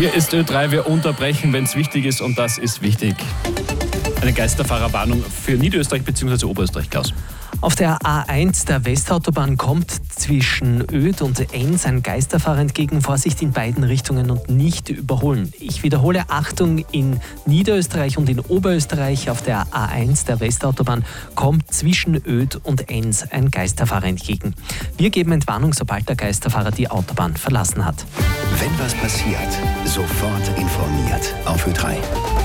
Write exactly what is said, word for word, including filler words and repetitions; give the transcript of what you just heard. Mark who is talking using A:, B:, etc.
A: Hier ist Ö drei, wir unterbrechen, wenn es wichtig ist, und das ist wichtig. Eine Geisterfahrerwarnung für Niederösterreich bzw. Oberösterreich, Klaus.
B: Auf der A eins der Westautobahn kommt zwischen Oedt und Enns ein Geisterfahrer entgegen. Vorsicht in beiden Richtungen und nicht überholen. Ich wiederhole, Achtung, in Niederösterreich und in Oberösterreich auf der A eins der Westautobahn kommt zwischen Oedt und Enns ein Geisterfahrer entgegen. Wir geben Entwarnung, sobald der Geisterfahrer die Autobahn verlassen hat.
C: Wenn was passiert, sofort informiert auf Ö drei.